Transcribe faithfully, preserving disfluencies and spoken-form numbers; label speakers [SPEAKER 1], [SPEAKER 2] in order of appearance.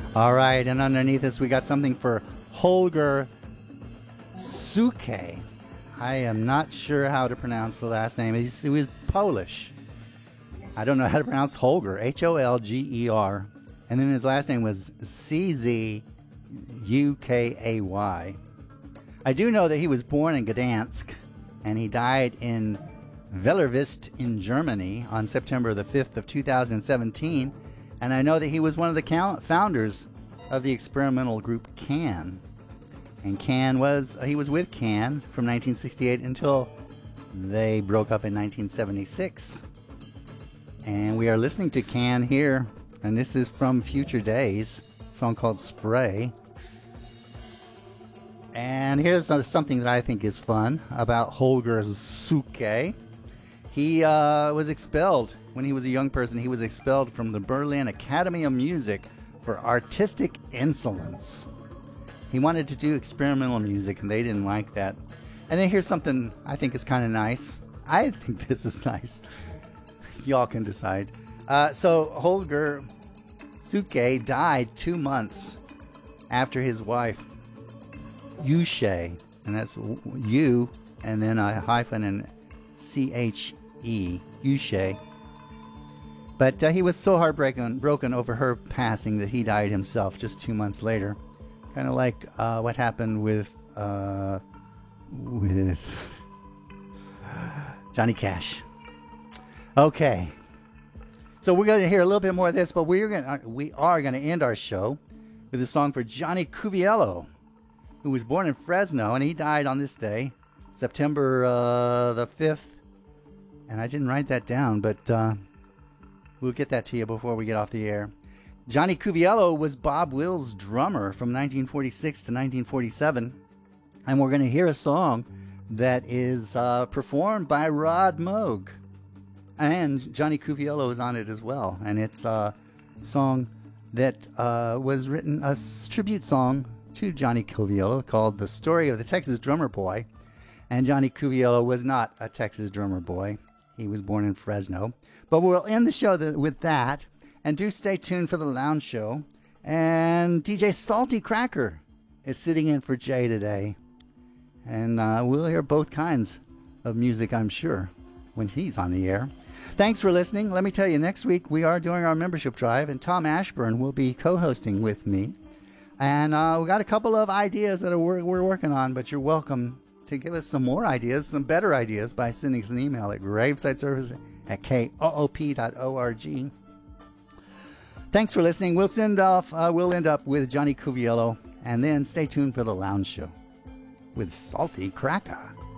[SPEAKER 1] All right, and underneath us we got something for Holger Suke. I am not sure how to pronounce the last name. He's, he was Polish. I don't know how to pronounce Holger, H O L G E R. And then his last name was C Z U K A Y. I do know that he was born in Gdansk, and he died in Vellervist in Germany on September the fifth of two thousand seventeen. And I know that he was one of the founders of the experimental group Can. And Can was, he was with Can from nineteen sixty-eight until they broke up in nineteen seventy-six. And we are listening to Can here, and this is from Future Days, a song called Spray. And here's something that I think is fun about Holger Suke. He uh, was expelled when he was a young person. He was expelled from the Berlin Academy of Music for artistic insolence. He wanted to do experimental music, and they didn't like that. And then here's something I think is kind of nice. I think this is nice. Y'all can decide. Uh, so Holger Suke died two months after his wife, Yushe, and that's U, and then a hyphen and C H E, Yushe. But uh, he was so heartbroken broken over her passing that he died himself just two months later. Kind of like uh, what happened with uh, with Johnny Cash. Okay, so we're going to hear a little bit more of this, but we're going to, we are going to end our show with a song for Johnny Cuviello, who was born in Fresno, and he died on this day, September uh, the fifth. And I didn't write that down, but uh, we'll get that to you before we get off the air. Johnny Cuviello was Bob Wills' drummer from nineteen forty-six to nineteen forty-seven. And we're going to hear a song that is uh, performed by Rod Moog. And Johnny Cuviello is on it as well. And it's a song that uh, was written, a tribute song to Johnny Cuviello called The Story of the Texas Drummer Boy. And Johnny Cuviello was not a Texas drummer boy. He was born in Fresno. But we'll end the show th- with that. And do stay tuned for the Lounge Show. And D J Salty Cracker is sitting in for Jay today. And uh, we'll hear both kinds of music, I'm sure, when he's on the air. Thanks for listening. Let me tell you, next week we are doing our membership drive, and Tom Ashburn will be co-hosting with me. And uh, we got a couple of ideas that are, we're, we're working on, but you're welcome to give us some more ideas, some better ideas, by sending us an email at gravesiteservice at koop dot org. Thanks for listening. We'll send off. Uh, we'll end up with Johnny Cuviello, and then stay tuned for the Lounge Show with Salty Cracker.